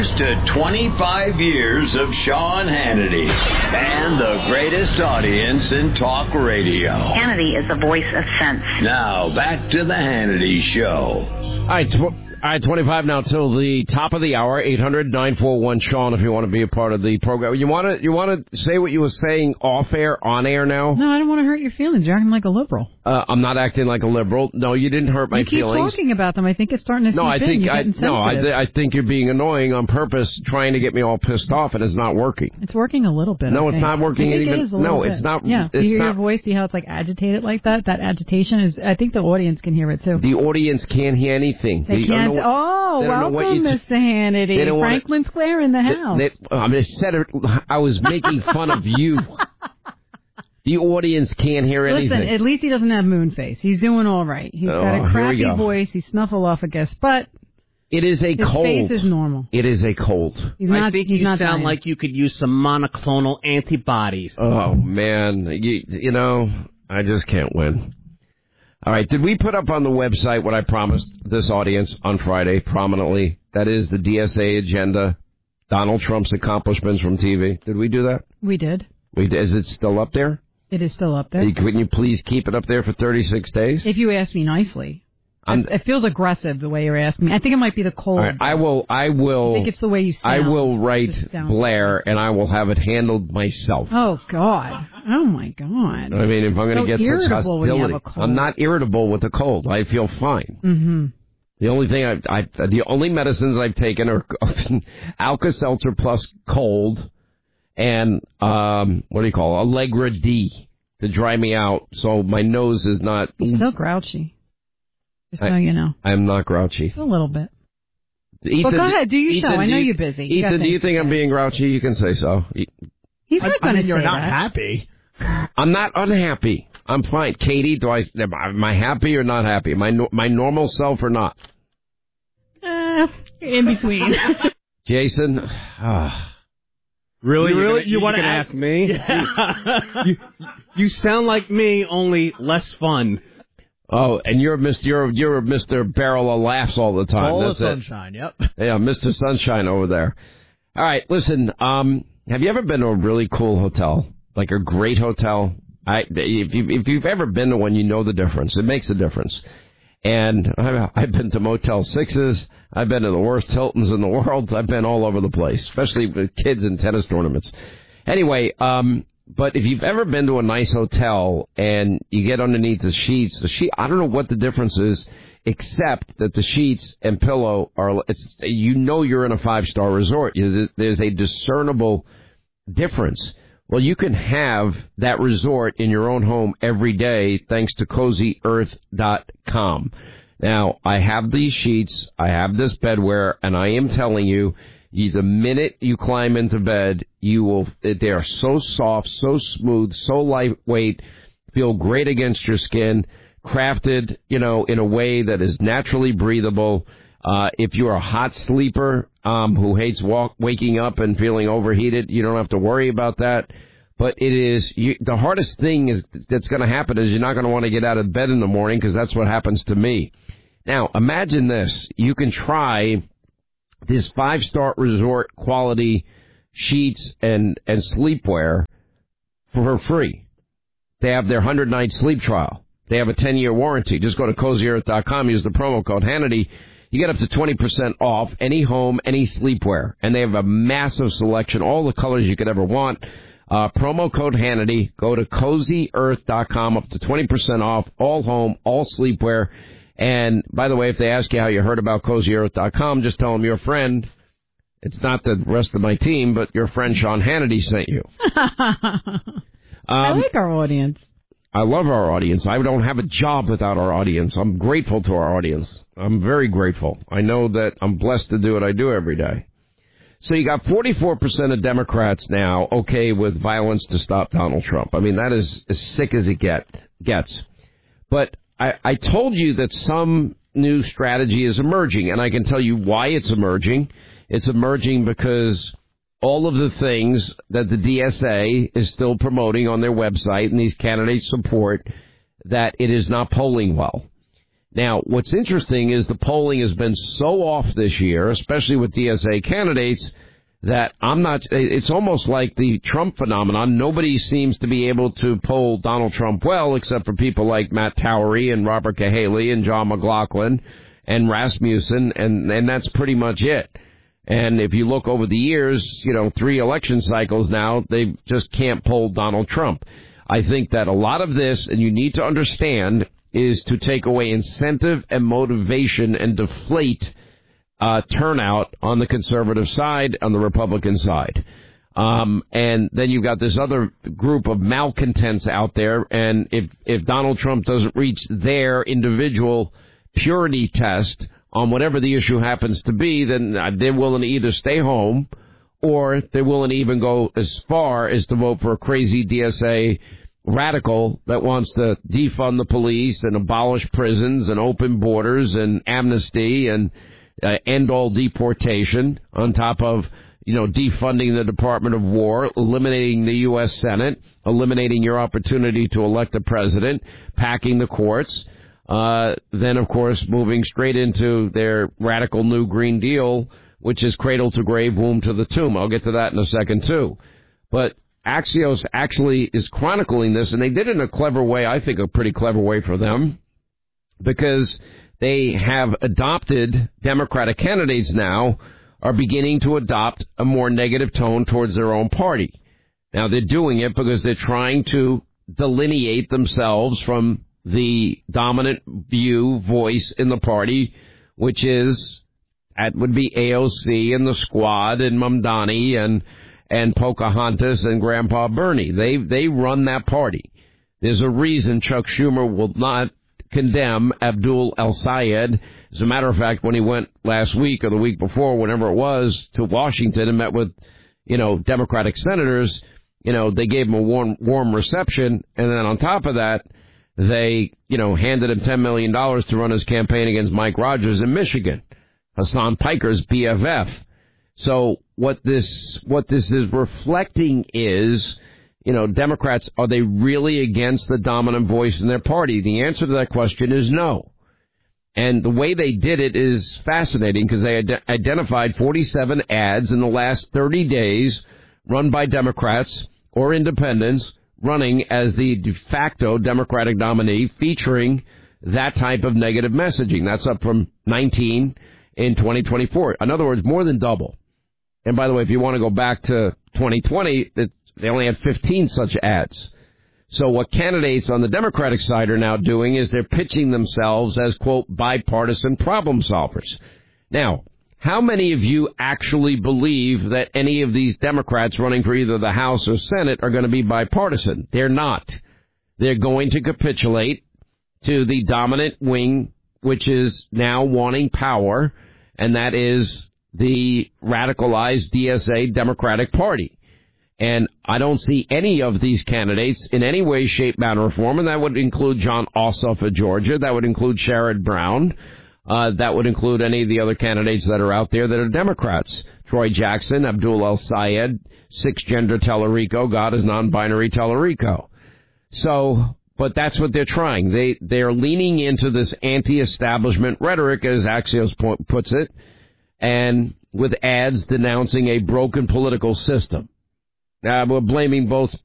Here's to 25 years of Sean Hannity and the greatest audience in talk radio. Hannity is the voice of sense. Now, back to the Hannity Show. All right, 25 now till the top of the hour. 800-941-SEAN if you want to be a part of the program. You want to say what you were saying off air, on air now? No, I don't want to hurt your feelings. You're acting like a liberal. I'm not acting like a liberal. No, you didn't hurt my feelings. You keep talking about them. I think it's starting to seep in. I think you're being annoying on purpose, trying to get me all pissed off, and it's not working. It's working a little bit. No, it's not working. I think it is a little bit. It's not. Yeah, do you hear your voice? See how it's like agitated like that? That agitation is. I think the audience can hear it too. The audience can't hear anything. They can't. Welcome, Mr. Hannity. Franklin Square in the house. I was making fun of you. The audience can't hear anything. Listen, at least he doesn't have moon face. He's doing all right. He's got a crappy voice. He's snuffleupagus, but it is a cold. His face is normal. It is a cold. I think you sound like you could use some monoclonal antibodies. Oh, man. You know, I just can't win. All right, did we put up on the website what I promised this audience on Friday prominently? That is the DSA agenda, Donald Trump's accomplishments from TV. Did we do that? We did. Is it still up there? It is still up there. Couldn't you please keep it up there for 36 days? If you ask me nicely. It feels aggressive the way you're asking me. I think it might be the cold. All right, I will. I think it's the way you sound. I will write Blair, and I will have it handled myself. Oh, God. Oh, my God. I mean, if I'm going to get such hostility. I'm not irritable with a cold. I feel fine. Mm-hmm. The only thing the only medicines I've taken are Alka-Seltzer plus cold and, what do you call it? Allegra D to dry me out so my nose is not. You're still grouchy. Just so you know. I'm not grouchy. A little bit. Ethan, well, go ahead. Do your show. I know you're busy. Ethan, do you think I'm being grouchy? You can say so. He's not going to say you're not that. happy. I'm not unhappy. I'm fine. Katie, am I happy or not happy? Am I my normal self or not? In between. Jason? Really? You want to ask me? Yeah. You sound like me, only less fun. Oh, and you're Mr. Barrel of Laughs all the time. All the sunshine, yep. Yeah, Mr. Sunshine over there. All right, listen, have you ever been to a really cool hotel? Like a great hotel? If you've ever been to one, you know the difference. It makes a difference. And I've been to Motel 6s. I've been to the worst Hiltons in the world. I've been all over the place, especially with kids in tennis tournaments. Anyway, but if you've ever been to a nice hotel and you get underneath the sheets, I don't know what the difference is, except that the sheets and pillow you're in a 5-star resort. There's a discernible difference. Well, you can have that resort in your own home every day thanks to CozyEarth.com. Now, I have these sheets, I have this bedwear, and I am telling you, the minute you climb into bed, they are so soft, so smooth, so lightweight, feel great against your skin, crafted, in a way that is naturally breathable. If you're a hot sleeper who hates waking up and feeling overheated, you don't have to worry about that. But it is the hardest thing that's going to happen is you're not going to want to get out of bed in the morning because that's what happens to me. Now, imagine this. You can try this 5-star resort quality sheets and sleepwear for free. They have their 100-night sleep trial. They have a 10-year warranty. Just go to CozyEarth.com, use the promo code Hannity. You get up to 20% off any home, any sleepwear. And they have a massive selection, all the colors you could ever want. Promo code Hannity. Go to CozyEarth.com, up to 20% off, all home, all sleepwear. And, by the way, if they ask you how you heard about CozyEarth.com, just tell them your friend, it's not the rest of my team, but your friend Sean Hannity sent you. I like our audience. I love our audience. I don't have a job without our audience. I'm grateful to our audience. I'm very grateful. I know that I'm blessed to do what I do every day. So you got 44% of Democrats now okay with violence to stop Donald Trump. I mean, that is as sick as it gets. But I told you that some new strategy is emerging, and I can tell you why it's emerging. It's emerging because all of the things that the DSA is still promoting on their website and these candidates support, that it is not polling well. Now, what's interesting is the polling has been so off this year, especially with DSA candidates, that it's almost like the Trump phenomenon. Nobody seems to be able to poll Donald Trump well, except for people like Matt Towery and Robert Cahaly and John McLaughlin and Rasmussen, and that's pretty much it. And if you look over the years, 3 election cycles now, they just can't poll Donald Trump. I think that a lot of this, and you need to understand, is to take away incentive and motivation and deflate turnout on the conservative side, on the Republican side. And then you've got this other group of malcontents out there, and if Donald Trump doesn't reach their individual purity test on whatever the issue happens to be, then they're willing to either stay home or they're willing to even go as far as to vote for a crazy DSA radical that wants to defund the police and abolish prisons and open borders and amnesty and end all deportation, on top of, defunding the Department of War, eliminating the U.S. Senate, eliminating your opportunity to elect a president, packing the courts, then, of course, moving straight into their radical new Green Deal, which is cradle to grave, womb to the tomb. I'll get to that in a second, too. But Axios actually is chronicling this, and they did it in a clever way, I think a pretty clever way for them, because they have adopted, Democratic candidates now are beginning to adopt a more negative tone towards their own party. Now, they're doing it because they're trying to delineate themselves from the dominant voice in the party, which would be AOC and the Squad and Mamdani and Pocahontas and Grandpa Bernie. They run that party. There's a reason Chuck Schumer will not condemn Abdul El-Sayed. As a matter of fact, when he went last week or the week before, whenever it was, to Washington and met with, Democratic senators, they gave him a warm reception. And then on top of that, they, handed him $10 million to run his campaign against Mike Rogers in Michigan, Hassan Piker's BFF. So what this is reflecting is, Democrats, are they really against the dominant voice in their party? The answer to that question is no. And the way they did it is fascinating, because they identified 47 ads in the last 30 days run by Democrats or independents running as the de facto Democratic nominee, featuring that type of negative messaging. That's up from 19 in 2024. In other words, more than double. And by the way, if you want to go back to 2020, they only had 15 such ads. So what candidates on the Democratic side are now doing is they're pitching themselves as, quote, bipartisan problem solvers. Now, how many of you actually believe that any of these Democrats running for either the House or Senate are going to be bipartisan? They're not. They're going to capitulate to the dominant wing, which is now wanting power, and that is the radicalized DSA Democratic Party. And I don't see any of these candidates in any way, shape, manner, or form, and that would include John Ossoff of Georgia. That would include Sherrod Brown. That would include any of the other candidates that are out there that are Democrats. Troy Jackson, Abdul El-Sayed, cisgender Tellerico, God is non-binary Tellerico. So, but that's what they're trying. They're leaning into this anti-establishment rhetoric, as Axios puts it, and with ads denouncing a broken political system. We're blaming both